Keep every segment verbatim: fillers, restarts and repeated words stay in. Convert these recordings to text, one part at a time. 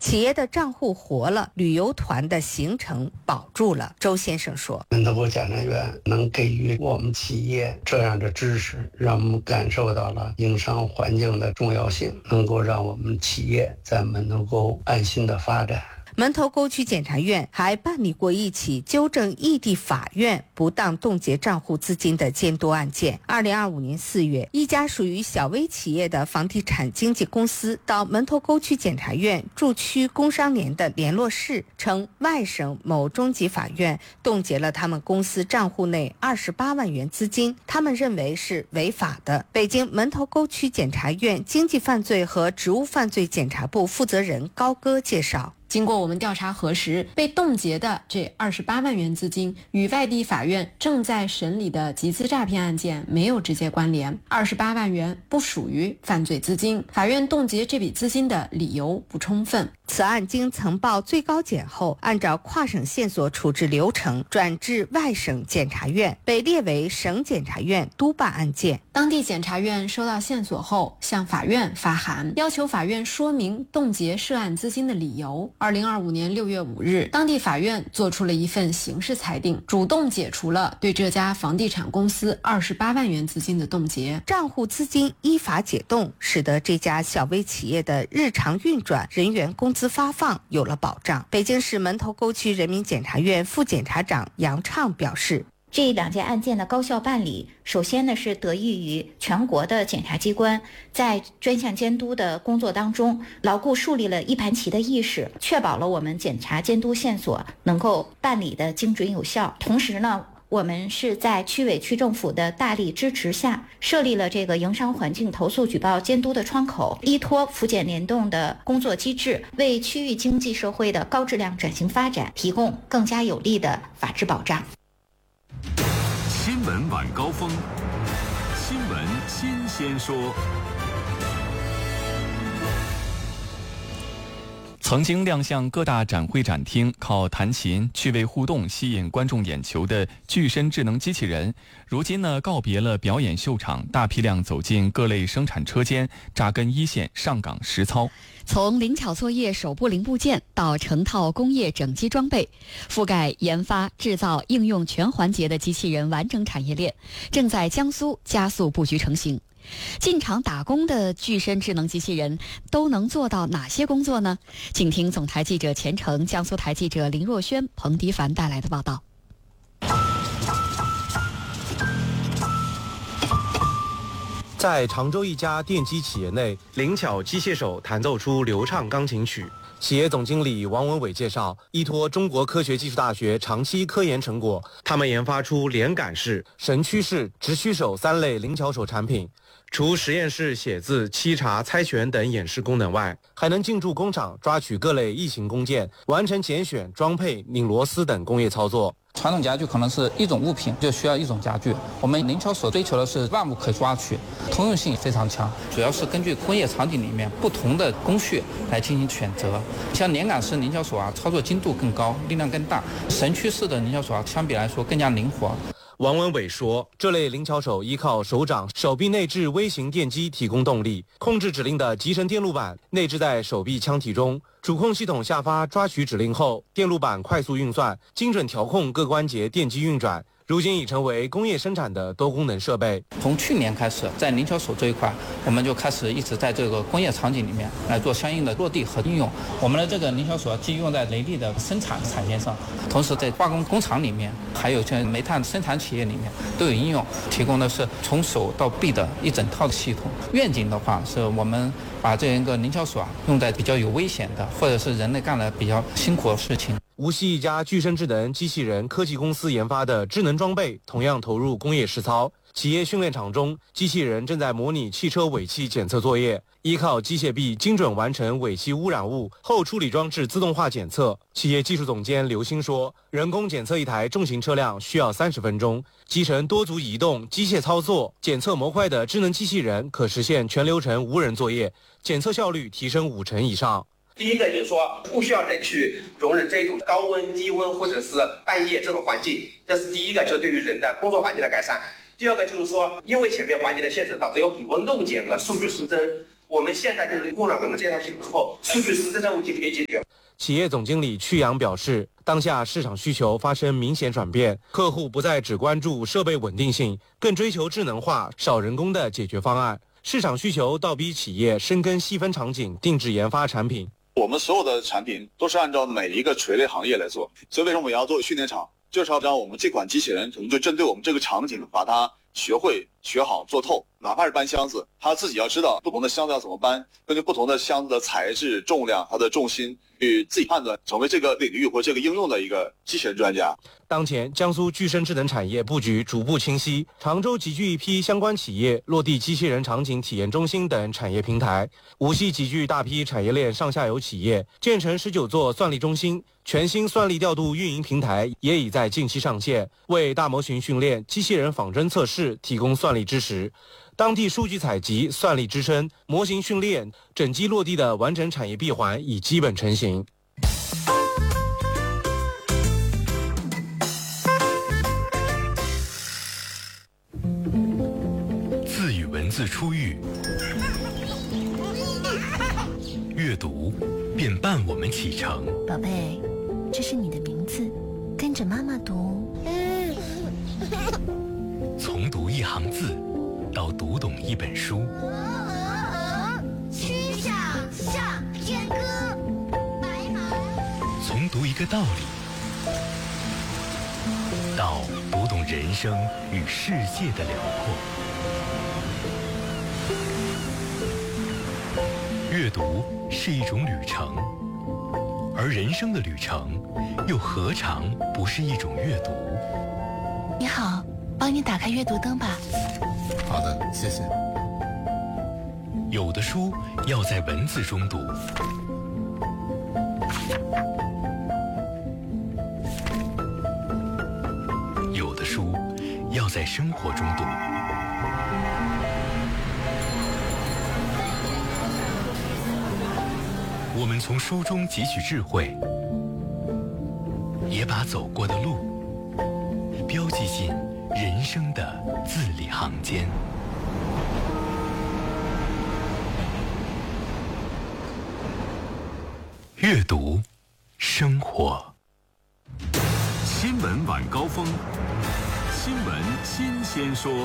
企业的账户活了，旅游团的行程保住了。周先生说， 门头沟检察院能给予我们企业这样的支持，让我们感受到了营商环境的重要性，能够让我们企业在门头沟安心的发展。 门头沟区检察院还办理过一起纠正异地法院不当冻结账户资金的监督案件。二零二五年四月，一家属于小微企业的房地产经纪公司到门头沟区检察院驻区工商联的联络室，称外省某中级法院冻结了他们公司账户内二十八万元资金，他们认为是违法的。北京门头沟区检察院经济犯罪和职务犯罪检察部负责人高歌介绍， 经过我们调查核实，被冻结的这二十八万元资金与外地法院正在审理的集资诈骗案件没有直接关联，二十八万元不属于犯罪资金，法院冻结这笔资金的理由不充分。 此案经呈报最高检后，按照跨省线索处置流程转至外省检察院，被列为省检察院督办案件。 当地检察院收到线索后，向法院发函，要求法院说明冻结涉案资金的理由。二零二五年六月五日，当地法院作出了一份刑事裁定，主动解除了对这家房地产公司二十八万元资金的冻结， 账户资金依法解冻，使得这家小微企业的日常运转、人员工资发放有了保障。北京市门头沟区人民检察院副检察长杨畅表示， 这两件案件的高效办理，首先呢是得益于全国的检察机关在专项监督的工作当中，牢固树立了一盘棋的意识，确保了我们检察监督线索能够办理的精准有效。同时呢，我们是在区委区政府的大力支持下，设立了这个营商环境投诉举报监督的窗口，依托府检联动的工作机制，为区域经济社会的高质量转型发展提供更加有力的法治保障。 新闻晚高峰，新闻新鲜说。 曾经亮相各大展会展厅，靠弹琴、趣味互动吸引观众眼球的具身智能机器人，如今呢告别了表演秀场，大批量走进各类生产车间，扎根一线，上岗实操。 从灵巧作业手部零部件到成套工业整机装备，覆盖研发、制造、应用全环节的机器人完整产业链正在江苏加速布局成型。进厂打工的具身智能机器人都能做到哪些工作呢？请听总台记者钱程、江苏台记者林若轩、彭迪凡带来的报道。 在常州一家电机企业内，灵巧机械手弹奏出流畅钢琴曲。企业总经理王文伟介绍，依托中国科学技术大学长期科研成果，他们研发出连杆式、神驱式、直驱手三类灵巧手产品。除实验室写字、沏茶、猜拳等演示功能外，还能进驻工厂抓取各类异形工件，完成拣选、装配、拧螺丝等工业操作。 传统家具可能是一种物品就需要一种家具，我们灵巧手追求的是万物可抓取，通用性非常强，主要是根据工业场景里面不同的工序来进行选择。像连杆式灵巧手啊，操作精度更高，力量更大；神驱式的灵巧手啊，相比来说更加灵活。 王文伟说，这类灵巧手依靠手掌、手臂内置微型电机提供动力，控制指令的集成电路板内置在手臂腔体中，主控系统下发抓取指令后，电路板快速运算，精准调控各关节电机运转。如今已成为工业生产的多功能设备。 从去年开始，在灵巧手这一块，我们就开始一直在这个工业场景里面来做相应的落地和应用。我们的这个灵巧手既用在雷利的生产产线上，同时在化工工厂里面，还有像煤炭生产企业里面都有应用，提供的是从手到臂的一整套的系统。愿景的话，是我们把这样一个灵巧手啊用在比较有危险的，或者是人类干了比较辛苦的事情。 无锡一家具身智能机器人科技公司研发的智能装备同样投入工业实操。企业训练场中，机器人正在模拟汽车尾气检测作业，依靠机械臂精准完成尾气污染物后处理装置自动化检测。企业技术总监刘鑫说，人工检测一台重型车辆需要三十分钟，集成多组移动、机械操作、检测模块的智能机器人可实现全流程无人作业，检测效率提升五成以上。 第一个就是说，不需要人去容忍这种高温、低温或者是半夜这种环境，这是第一个，就对于人的工作环境的改善。第二个就是说，因为前面环境的限制，导致有比温动检和数据失真， 我们现在就是用了我们这套系统之后，数据实质的问题可以解决。 企业总经理曲阳表示，当下市场需求发生明显转变，客户不再只关注设备稳定性，更追求智能化、少人工的解决方案。市场需求倒逼企业深耕细分场景，定制研发产品。 我们所有的产品都是按照每一个垂类行业来做，所以为什么我们要做训练场？就是要让我们这款机器人可能就针对我们这个场景，把它学会、学好、做透。哪怕是搬箱子，他自己要知道不同的箱子要怎么搬，根据不同的箱子的材质、重量、它的重心，去自己判断，成为这个领域或这个应用的一个机器人专家。 当前，江苏具身智能产业布局逐步清晰，常州集聚一批相关企业，落地机器人场景体验中心等产业平台；无锡集聚大批产业链上下游企业，建成十九座算力中心。全新算力调度运营平台也已在近期上线，为大模型训练、机器人仿真测试提供算力支持。当地数据采集、算力支撑、模型训练、整机落地的完整产业闭环已基本成型。 字与文字初遇，阅读便伴我们启程。 宝贝，这是你的名字，跟着妈妈读。 从读一行字到读懂一本书， 曲项向天歌，白马。 从读一个道理到读懂人生与世界的辽阔。阅读是一种旅程，而人生的旅程又何尝不是一种阅读？ 你好，帮你打开阅读灯吧。 好的，谢谢。有的书要在文字中读，有的书要在生活中读。我们从书中汲取智慧，也把走过的路标记进人生的字里行间。阅读，生活。 新闻晚高峰，新闻新鲜说。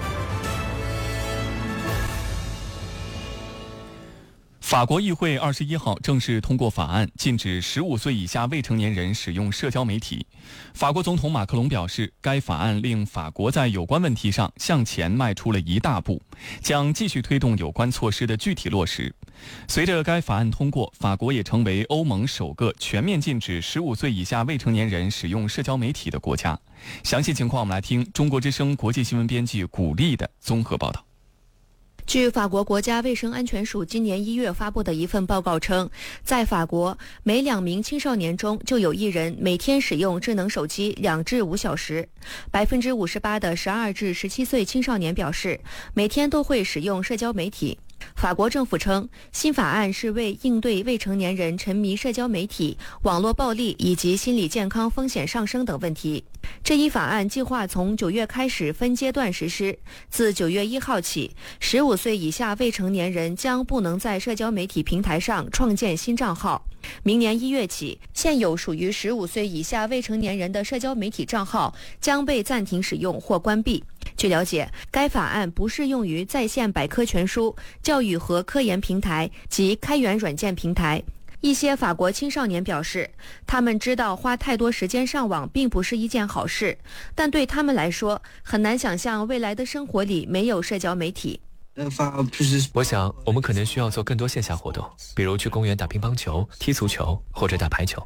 法国议会二十一号正式通过法案，禁止十五岁以下未成年人使用社交媒体。法国总统马克龙表示，该法案令法国在有关问题上向前迈出了一大步，将继续推动有关措施的具体落实。随着该法案通过，法国也成为欧盟首个全面禁止十五岁以下未成年人使用社交媒体的国家。详细情况我们来听中国之声国际新闻编辑古丽的综合报道。 据法国国家卫生安全署今年一月发布的一份报告称，在法国每两名青少年中就有一人每天使用智能手机两至五小时。百分之五十八的十二至十七岁青少年表示，每天都会使用社交媒体。法国政府称，新法案是为应对未成年人沉迷社交媒体、网络暴力以及心理健康风险上升等问题。这一法案计划从九月开始分阶段实施。自九月一号起，十五岁以下未成年人将不能在社交媒体平台上创建新账号。明年一月起，现有属于十五岁以下未成年人的社交媒体账号将被暂停使用或关闭。据了解，该法案不适用于在线百科全书、教育和科研平台及开源软件平台。一些法国青少年表示，他们知道花太多时间上网并不是一件好事，但对他们来说，很难想象未来的生活里没有社交媒体。 我想我们可能需要做更多线下活动，比如去公园打乒乓球、踢足球或者打排球。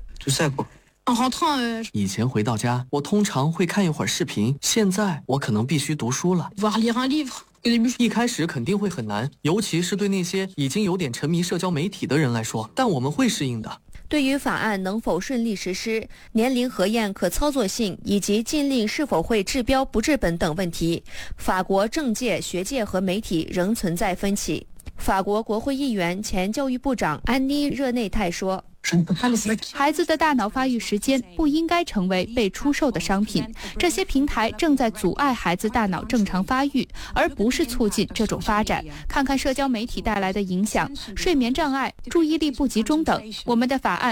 以前回到家，我通常会看一会儿视频，现在我可能必须读书了。一开始肯定会很难，尤其是对那些已经有点沉迷社交媒体的人来说，但我们会适应的。 对于法案能否顺利实施、年龄核验可操作性以及禁令是否会治标不治本等问题，法国政界、学界和媒体仍存在分歧。法国国会议员前教育部长安妮·热内泰说：“ 孩子的大脑发育时间不应该成为被出售的商品，这些平台正在阻碍孩子大脑正常发育，而不是促进这种发展。看看社交媒体带来的影响，睡眠障碍、注意力不集中等，我们的法案